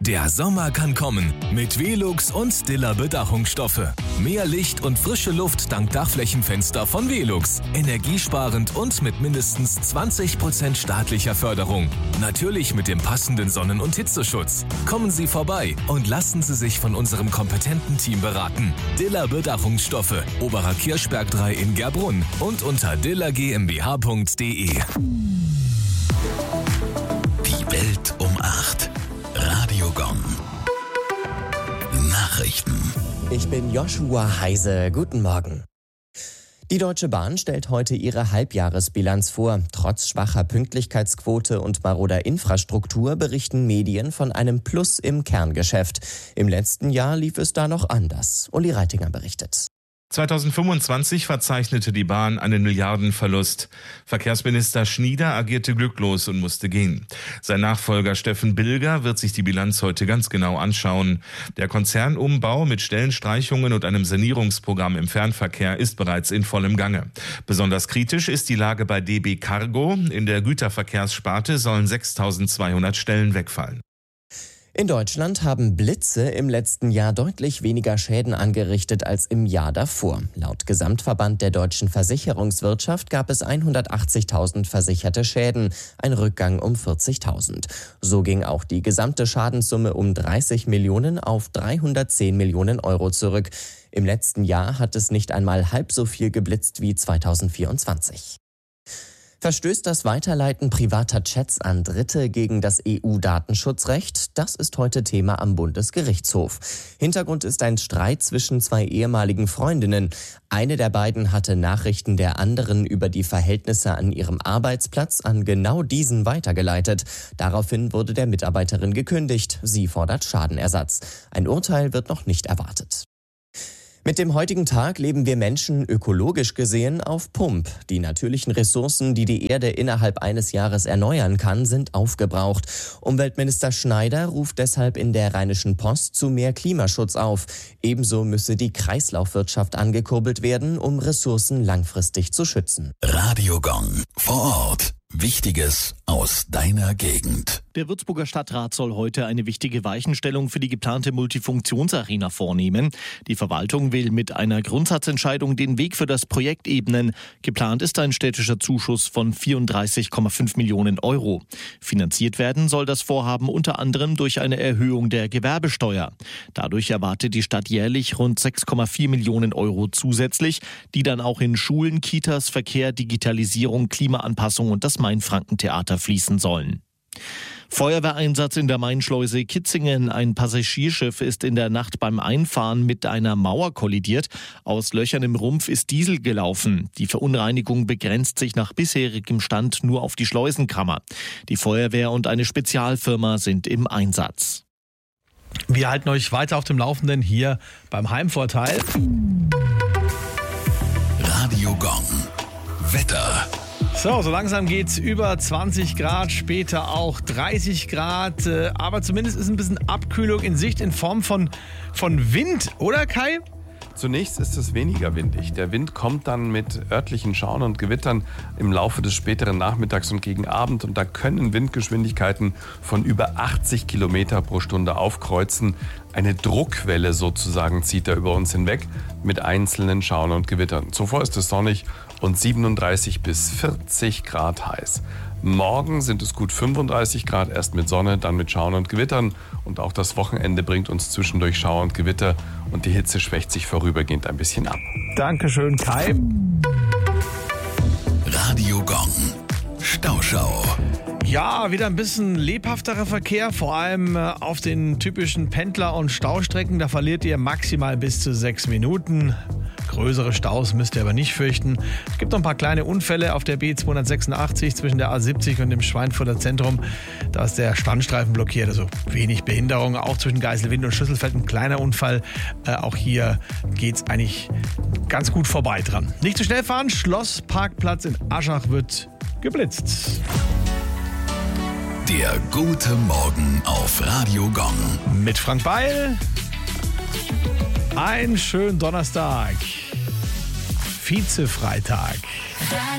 Der Sommer kann kommen mit Velux und Stiller Bedachungsstoffe. Mehr Licht und frische Luft dank Dachflächenfenster von Velux. Energiesparend und mit mindestens 20% staatlicher Förderung. Natürlich mit dem passenden Sonnen- und Hitzeschutz. Kommen Sie vorbei und lassen Sie sich von unserem kompetenten Team beraten. Diller Bedachungsstoffe, Oberer Kirchberg 3 in Gerbrunn und unter dillergmbh.de. Die Welt um 8. Radio Gong. Nachrichten. Ich bin Joshua Heise. Guten Morgen. Die Deutsche Bahn stellt heute ihre Halbjahresbilanz vor. Trotz schwacher Pünktlichkeitsquote und maroder Infrastruktur berichten Medien von einem Plus im Kerngeschäft. Im letzten Jahr lief es da noch anders. Uli Reitinger berichtet. 2025 verzeichnete die Bahn einen Milliardenverlust. Verkehrsminister Schnieder agierte glücklos und musste gehen. Sein Nachfolger Steffen Bilger wird sich die Bilanz heute ganz genau anschauen. Der Konzernumbau mit Stellenstreichungen und einem Sanierungsprogramm im Fernverkehr ist bereits in vollem Gange. Besonders kritisch ist die Lage bei DB Cargo. In der Güterverkehrssparte sollen 6.200 Stellen wegfallen. In Deutschland haben Blitze im letzten Jahr deutlich weniger Schäden angerichtet als im Jahr davor. Laut Gesamtverband der deutschen Versicherungswirtschaft gab es 180.000 versicherte Schäden, ein Rückgang um 40.000. So ging auch die gesamte Schadenssumme um 30 Millionen auf 310 Millionen Euro zurück. Im letzten Jahr hat es nicht einmal halb so viel geblitzt wie 2024. Verstößt das Weiterleiten privater Chats an Dritte gegen das EU-Datenschutzrecht? Das ist heute Thema am Bundesgerichtshof. Hintergrund ist ein Streit zwischen zwei ehemaligen Freundinnen. Eine der beiden hatte Nachrichten der anderen über die Verhältnisse an ihrem Arbeitsplatz an genau diesen weitergeleitet. Daraufhin wurde der Mitarbeiterin gekündigt. Sie fordert Schadenersatz. Ein Urteil wird noch nicht erwartet. Mit dem heutigen Tag leben wir Menschen ökologisch gesehen auf Pump. Die natürlichen Ressourcen, die die Erde innerhalb eines Jahres erneuern kann, sind aufgebraucht. Umweltminister Schneider ruft deshalb in der Rheinischen Post zu mehr Klimaschutz auf. Ebenso müsse die Kreislaufwirtschaft angekurbelt werden, um Ressourcen langfristig zu schützen. Radio Gong. Vor Ort. Wichtiges aus deiner Gegend. Der Würzburger Stadtrat soll heute eine wichtige Weichenstellung für die geplante Multifunktionsarena vornehmen. Die Verwaltung will mit einer Grundsatzentscheidung den Weg für das Projekt ebnen. Geplant ist ein städtischer Zuschuss von 34,5 Millionen Euro. Finanziert werden soll das Vorhaben unter anderem durch eine Erhöhung der Gewerbesteuer. Dadurch erwartet die Stadt jährlich rund 6,4 Millionen Euro zusätzlich, die dann auch in Schulen, Kitas, Verkehr, Digitalisierung, Klimaanpassung und das Main-Franken-Theater fließen sollen. Feuerwehreinsatz in der Mainschleuse Kitzingen. Ein Passagierschiff ist in der Nacht beim Einfahren mit einer Mauer kollidiert. Aus Löchern im Rumpf ist Diesel gelaufen. Die Verunreinigung begrenzt sich nach bisherigem Stand nur auf die Schleusenkammer. Die Feuerwehr und eine Spezialfirma sind im Einsatz. Wir halten euch weiter auf dem Laufenden hier beim Heimvorteil. Radio Gong. Wetter. So langsam geht's über 20 Grad, später auch 30 Grad. Aber zumindest ist ein bisschen Abkühlung in Sicht in Form von Wind, oder Kai? Zunächst ist es weniger windig. Der Wind kommt dann mit örtlichen Schauern und Gewittern im Laufe des späteren Nachmittags und gegen Abend. Und da können Windgeschwindigkeiten von über 80 Kilometer pro Stunde aufkreuzen. Eine Druckwelle sozusagen zieht da über uns hinweg mit einzelnen Schauern und Gewittern. Zuvor ist es sonnig und 37 bis 40 Grad heiß. Morgen sind es gut 35 Grad, erst mit Sonne, dann mit Schauern und Gewittern. Und auch das Wochenende bringt uns zwischendurch Schauer und Gewitter. Und die Hitze schwächt sich vorübergehend ein bisschen ab. Dankeschön, Kai. Radio Gong. Stauschau. Ja, wieder ein bisschen lebhafterer Verkehr, vor allem auf den typischen Pendler- und Staustrecken. Da verliert ihr maximal bis zu 6 Minuten. Größere Staus müsst ihr aber nicht fürchten. Es gibt noch ein paar kleine Unfälle auf der B286 zwischen der A70 und dem Schweinfurter Zentrum. Da ist der Standstreifen blockiert, also wenig Behinderung. Auch zwischen Geiselwind und Schüsselfeld ein kleiner Unfall. Auch hier geht es eigentlich ganz gut vorbei dran. Nicht zu schnell fahren, Schlossparkplatz in Aschach wird geblitzt. Der gute Morgen auf Radio Gong. Mit Frank Beil. Einen schönen Donnerstag. Vize-Freitag.